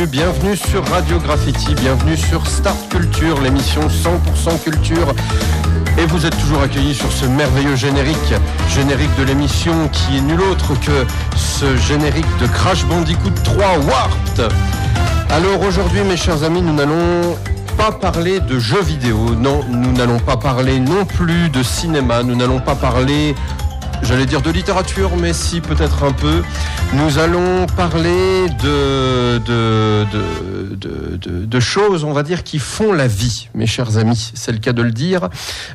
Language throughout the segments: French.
bienvenue sur Radio Graffiti, bienvenue sur Start Culture, l'émission 100% culture. Et vous êtes toujours accueillis sur ce merveilleux générique de l'émission qui est nul autre que ce générique de Crash Bandicoot 3 Warped. Alors aujourd'hui, mes chers amis, nous n'allons pas parler de jeux vidéo, non, nous n'allons pas parler non plus de cinéma, nous n'allons pas parler, j'allais dire de littérature, mais si, peut-être un peu. Nous allons parler de choses, on va dire, qui font la vie, mes chers amis, c'est le cas de le dire.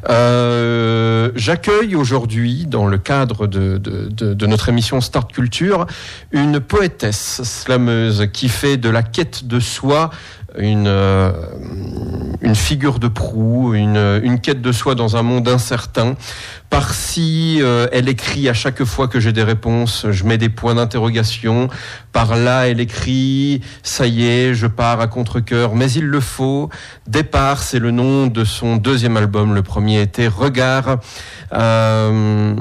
J'accueille aujourd'hui, dans le cadre de notre émission Start Culture, une poétesse slameuse qui fait de la quête de soi une figure de proue, une quête de soi dans un monde incertain. Par-ci, elle écrit à chaque fois que j'ai des réponses, je mets des points d'interrogation. Par-là, elle écrit, ça y est, je pars à contre-cœur, mais il le faut. Départ, c'est le nom de son deuxième album. Le premier était Regard. Elle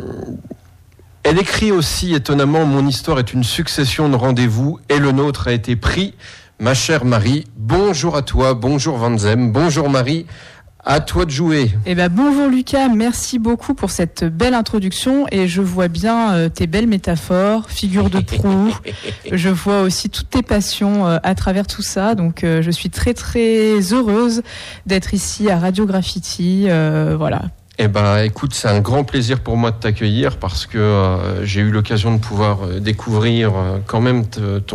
écrit aussi, étonnamment, mon histoire est une succession de rendez-vous et le nôtre a été pris. Ma chère Marie, bonjour à toi, bonjour Van Zem, bonjour Marie, à toi de jouer. Eh ben bonjour Lucas, merci beaucoup pour cette belle introduction et je vois bien tes belles métaphores, figures de proue, je vois aussi toutes tes passions à travers tout ça, donc je suis très très heureuse d'être ici à Radio Graffiti, voilà. Eh ben, écoute, c'est un grand plaisir pour moi de t'accueillir parce que j'ai eu l'occasion de pouvoir découvrir quand même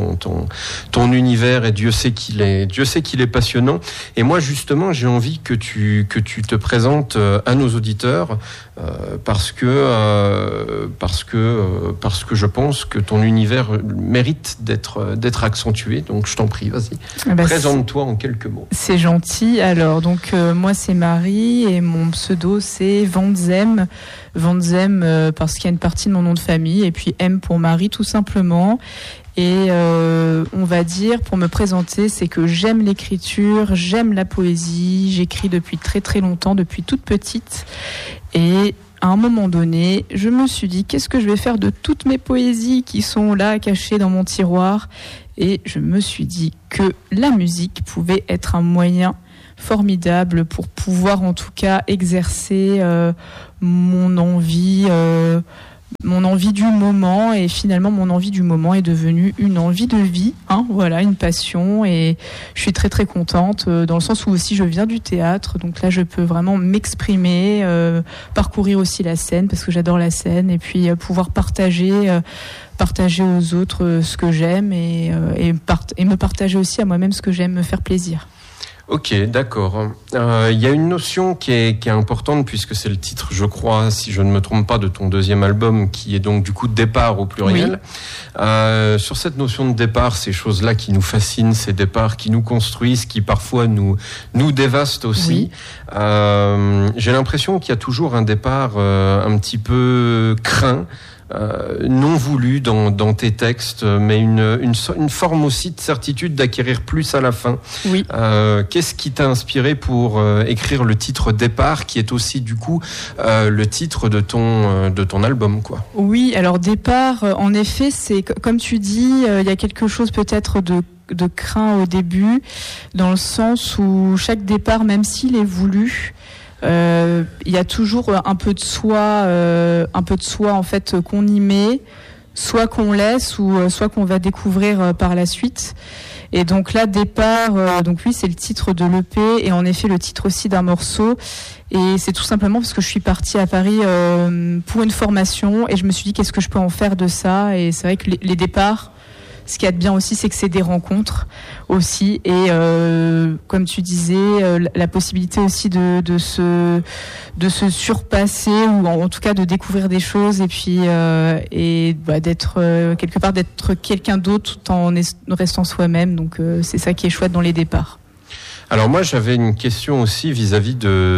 ton univers et Dieu sait qu'il est passionnant. Et moi, justement, j'ai envie que tu te présentes à nos auditeurs parce que je pense que ton univers mérite d'être accentué. Donc, je t'en prie, vas-y. Présente-toi en quelques mots. C'est gentil. Alors, donc moi, c'est Marie et mon pseudo, c'est Van Zem parce qu'il y a une partie de mon nom de famille et puis M pour Marie tout simplement. Et on va dire, pour me présenter, c'est que j'aime l'écriture, j'aime la poésie, j'écris depuis très très longtemps, depuis toute petite. Et à un moment donné, je me suis dit, qu'est-ce que je vais faire de toutes mes poésies qui sont là, cachées dans mon tiroir ? Et je me suis dit que la musique pouvait être un moyen formidable pour pouvoir en tout cas exercer mon envie du moment, et finalement mon envie du moment est devenue une envie de vie, voilà, une passion, et je suis très très contente dans le sens où aussi je viens du théâtre, donc là je peux vraiment m'exprimer, parcourir aussi la scène parce que j'adore la scène, et puis pouvoir partager aux autres ce que j'aime et me partager aussi à moi-même ce que j'aime, me faire plaisir. Ok, d'accord. Il y a une notion qui est importante puisque c'est le titre, je crois, si je ne me trompe pas, de ton deuxième album, qui est donc du coup Départ au pluriel. Oui. Sur cette notion de départ, ces choses-là qui nous fascinent, ces départs qui nous construisent, qui parfois nous dévastent aussi. Oui. J'ai l'impression qu'il y a toujours un départ un petit peu craint. Non voulu dans tes textes, mais une forme aussi de certitude d'acquérir plus à la fin. Oui. Qu'est-ce qui t'a inspiré pour écrire le titre Départ, qui est aussi du coup le titre de ton album, quoi. Oui, alors Départ, en effet, c'est comme tu dis, il y a quelque chose peut-être de craint au début, dans le sens où chaque départ, même s'il est voulu, il y a toujours un peu de soi en fait qu'on y met, soit qu'on laisse ou soit qu'on va découvrir par la suite. Et donc là, Départ, donc oui, c'est le titre de l'EP et en effet le titre aussi d'un morceau. Et c'est tout simplement parce que je suis partie à Paris pour une formation et je me suis dit qu'est-ce que je peux en faire de ça. Et c'est vrai que les départs, ce qu'il y a de bien aussi, c'est que c'est des rencontres aussi, et comme tu disais, la possibilité aussi de se surpasser, ou en tout cas de découvrir des choses, et puis d'être quelque part, d'être quelqu'un d'autre tout en restant soi-même. Donc c'est ça qui est chouette dans les départs. Alors moi, j'avais une question aussi vis-à-vis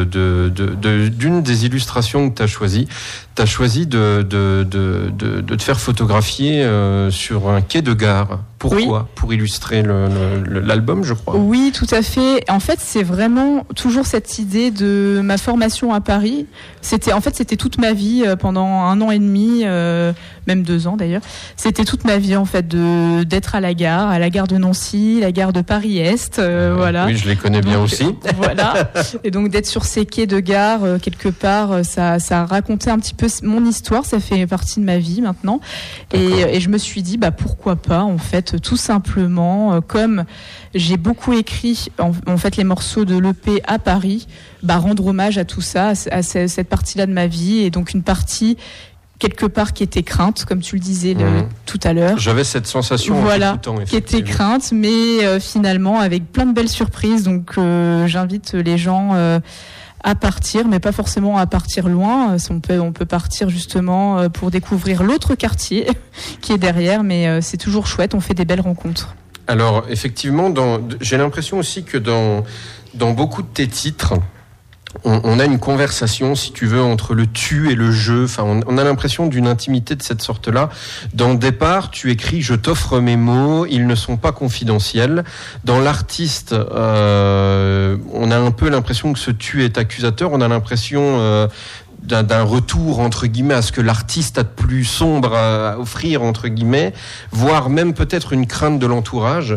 d'une des illustrations que tu as choisies. Tu as choisi de te faire photographier sur un quai de gare. Pourquoi ? Pour illustrer l'album, je crois. Oui, tout à fait. En fait, c'est vraiment toujours cette idée de ma formation à Paris. C'était toute ma vie pendant 1 an et demi, même 2 ans d'ailleurs. C'était toute ma vie en fait d'être à la gare de Nancy, la gare de Paris-Est, voilà. Oui, je les connais bien aussi. Voilà. Et donc d'être sur ces quais de gare quelque part, ça a raconté un petit peu mon histoire. Ça fait partie de ma vie maintenant. Et je me suis dit pourquoi pas en fait. Tout simplement, comme j'ai beaucoup écrit en fait les morceaux de l'EP à Paris, rendre hommage à tout ça, à cette partie-là de ma vie, et donc une partie quelque part qui était crainte, comme tu le disais tout à l'heure. J'avais cette sensation en écoutant, qui était crainte, mais finalement avec plein de belles surprises. Donc j'invite les gens à partir, mais pas forcément à partir loin. On peut partir justement pour découvrir l'autre quartier qui est derrière, mais c'est toujours chouette, on fait des belles rencontres. Alors effectivement, j'ai l'impression aussi que dans beaucoup de tes titres, on a une conversation, si tu veux, entre le tu et le je. Enfin, on a l'impression d'une intimité de cette sorte-là. Dans le départ, tu écris « Je t'offre mes mots, ils ne sont pas confidentiels ». Dans l'artiste, on a un peu l'impression que ce tu est accusateur. On a l'impression d'un retour, entre guillemets, à ce que l'artiste a de plus sombre à offrir, entre guillemets, voire même peut-être une crainte de l'entourage.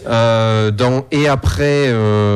Et après,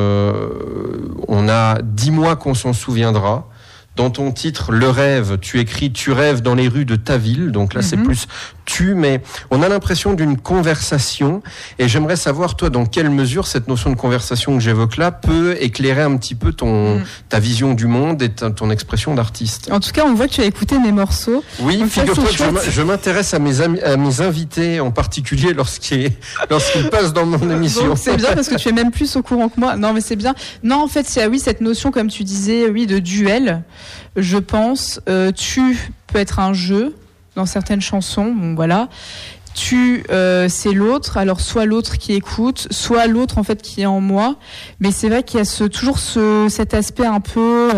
on a « Dis-moi qu'on s'en souviendra ». Dans ton titre, Le rêve, tu écris « Tu rêves dans les rues de ta ville ». Donc là, c'est plus tu, mais on a l'impression d'une conversation. Et j'aimerais savoir, toi, dans quelle mesure cette notion de conversation que j'évoque là peut éclairer un petit peu ta vision du monde et ton expression d'artiste. En tout cas, on voit que tu as écouté mes morceaux. Oui, figure-toi que je m'intéresse à mes invités, en particulier lorsqu'ils passent dans mon émission. Donc, c'est bien parce que tu es même plus au courant que moi. Non, mais c'est bien. Non, en fait, c'est cette notion, comme tu disais, de duel. Je pense, tu peux être un jeu dans certaines chansons, bon voilà. Tu, c'est l'autre, alors soit l'autre qui écoute, soit l'autre en fait qui est en moi. Mais c'est vrai qu'il y a toujours cet aspect un peu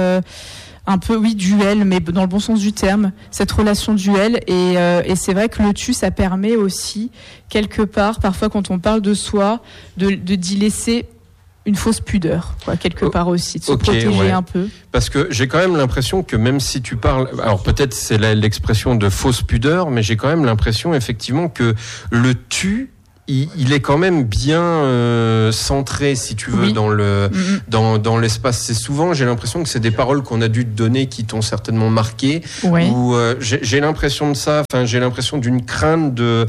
duel, mais dans le bon sens du terme, cette relation duel. Et c'est vrai que le tu, ça permet aussi quelque part, parfois quand on parle de soi, d'y laisser une fausse pudeur, quelque part aussi, de se protéger un peu. Parce que j'ai quand même l'impression que même si tu parles, alors peut-être c'est l'expression de fausse pudeur, mais j'ai quand même l'impression effectivement que le tu, il est quand même bien centré, si tu veux, dans l'espace. C'est souvent, j'ai l'impression que c'est des paroles qu'on a dû te donner qui t'ont certainement marqué. Oui. Ou j'ai l'impression de ça. Enfin, j'ai l'impression d'une crainte de.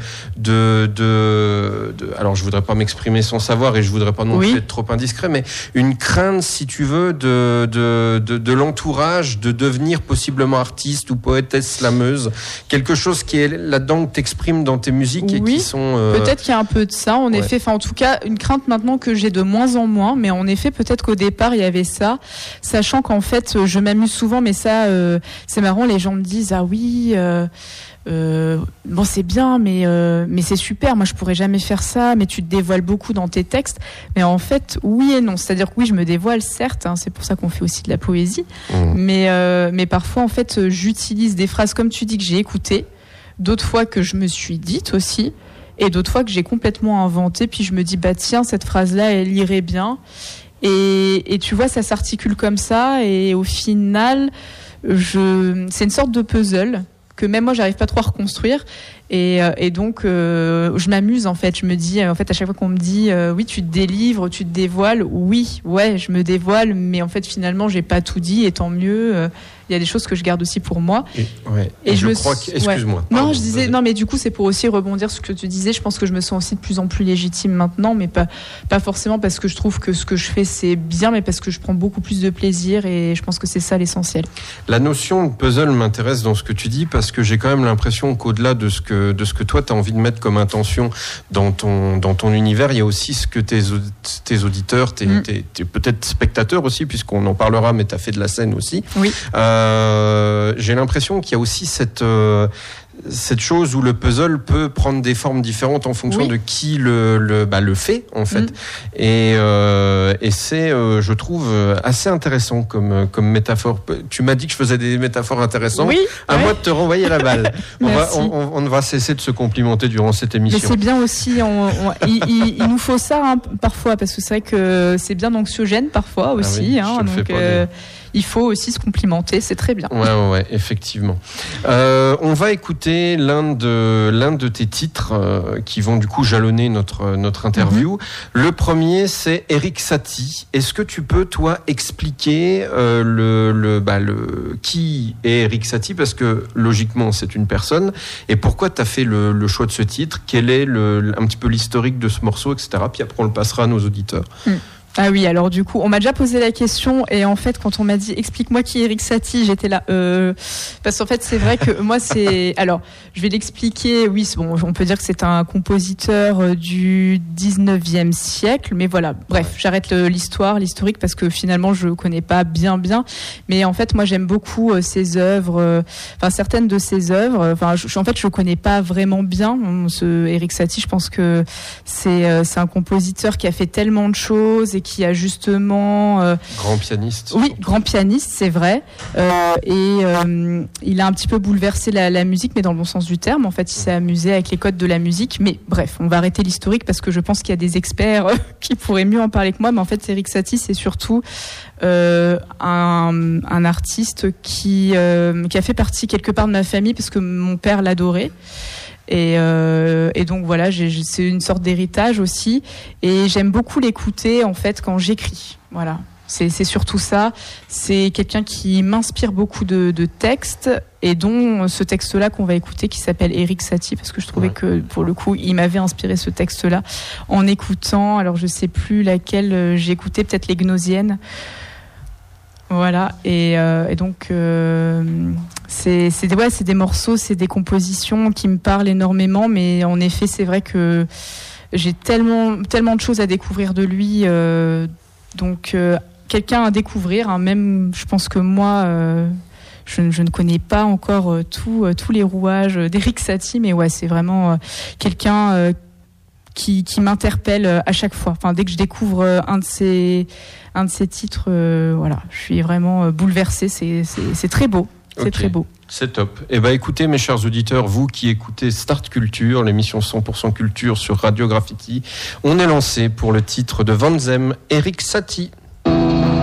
Alors, je voudrais pas m'exprimer sans savoir et je voudrais pas non plus être trop indiscret, mais une crainte, si tu veux, de l'entourage, de devenir possiblement artiste ou poétesse slameuse. Quelque chose qui est là-dedans que t'exprimes dans tes musiques et qui sont. Peut-être qu'il y a un peu de ça, en effet. Enfin, en tout cas, une crainte maintenant que j'ai de moins en moins. Mais en effet, peut-être qu'au départ, il y avait ça. Sachant qu'en fait, je m'amuse souvent, mais ça, c'est marrant. Les gens me disent, ah oui, bon, c'est bien, mais c'est super. Moi, je pourrais jamais faire ça. Mais tu te dévoiles beaucoup dans tes textes. Mais en fait, oui et non. C'est-à-dire que oui, je me dévoile, certes. C'est pour ça qu'on fait aussi de la poésie. Mais parfois, en fait, j'utilise des phrases, comme tu dis, que j'ai écoutées. D'autres fois que je me suis dites aussi. Et d'autres fois que j'ai complètement inventé, puis je me dis, tiens, cette phrase-là, elle irait bien. Et tu vois, ça s'articule comme ça, et au final, c'est une sorte de puzzle que même moi, j'arrive pas trop à reconstruire. Et donc, je m'amuse, en fait. Je me dis, en fait, à chaque fois qu'on me dit, oui, tu te délivres, tu te dévoiles, je me dévoile, mais en fait, finalement, j'ai pas tout dit, et tant mieux. Il y a des choses que je garde aussi pour moi. Et je crois que... Excuse-moi. Non, je disais... Non, mais du coup, c'est pour aussi rebondir sur ce que tu disais. Je pense que je me sens aussi de plus en plus légitime maintenant, mais pas forcément parce que je trouve que ce que je fais, c'est bien, mais parce que je prends beaucoup plus de plaisir, et je pense que c'est ça l'essentiel. La notion de puzzle m'intéresse dans ce que tu dis, parce que j'ai quand même l'impression qu'au-delà de ce que toi, tu as envie de mettre comme intention dans ton univers, il y a aussi ce que tes auditeurs, tes peut-être spectateurs aussi, puisqu'on en parlera, mais tu as fait de la scène aussi. Oui. J'ai l'impression qu'il y a aussi cette chose où le puzzle peut prendre des formes différentes en fonction de qui le fait en fait. Et c'est, je trouve, assez intéressant comme métaphore. Tu m'as dit que je faisais des métaphores intéressantes. Oui, à moi de te renvoyer la balle. on va cesser de se complimenter durant cette émission. Mais c'est bien aussi, il nous faut ça parfois, parce que c'est vrai que c'est bien anxiogène parfois aussi. Donc il faut aussi se complimenter, c'est très bien. Ouais, effectivement. On va écouter l'un de tes titres qui vont du coup jalonner notre interview. Le premier, c'est Erik Satie. Est-ce que tu peux, toi, expliquer qui est Erik Satie, parce que logiquement, c'est une personne, et pourquoi tu as fait le choix de ce titre? Quel est un petit peu l'historique de ce morceau, etc. Puis après, on le passera à nos auditeurs. Ah oui, alors du coup, on m'a déjà posé la question, et en fait, quand on m'a dit explique-moi qui est Erik Satie, j'étais là, parce qu'en fait, c'est vrai que moi, alors, je vais l'expliquer. Oui, bon, on peut dire que c'est un compositeur du 19e siècle, mais voilà. Bref, j'arrête l'historique, parce que finalement, je connais pas bien, mais en fait, moi, j'aime beaucoup ses œuvres, certaines de ses œuvres. Je connais pas vraiment bien ce Erik Satie. Je pense que c'est un compositeur qui a fait tellement de choses et qui a justement grand pianiste. Oui, grand pianiste, c'est vrai. Il a un petit peu bouleversé la musique, mais dans le bon sens du terme. En fait, il s'est amusé avec les codes de la musique. Mais bref, on va arrêter l'historique, parce que je pense qu'il y a des experts qui pourraient mieux en parler que moi. Mais en fait, Erik Satie, c'est surtout un artiste qui a fait partie quelque part de ma famille, parce que mon père l'adorait. Et donc voilà, c'est une sorte d'héritage aussi, et j'aime beaucoup l'écouter en fait quand j'écris. Voilà, c'est surtout ça. C'est quelqu'un qui m'inspire beaucoup de textes, et dont ce texte-là qu'on va écouter, qui s'appelle Erik Satie, parce que je trouvais que pour le coup, il m'avait inspiré ce texte-là en écoutant. Alors je sais plus laquelle j'ai écouté, peut-être Les Gnosiennes. Voilà, et donc c'est des morceaux, c'est des compositions qui me parlent énormément, mais en effet, c'est vrai que j'ai tellement de choses à découvrir de lui, donc quelqu'un à découvrir, même je pense que moi, je ne connais pas encore tous les rouages d'Erik Satie, mais ouais, c'est vraiment quelqu'un qui m'interpelle à chaque fois. Dès que je découvre un de ses titres, voilà, je suis vraiment bouleversée. C'est très beau. C'est très beau. C'est top. Et écoutez, mes chers auditeurs, vous qui écoutez Start Culture, l'émission 100% culture sur Radio Graffiti, on est lancé pour le titre de Van Zem, Erik Satie.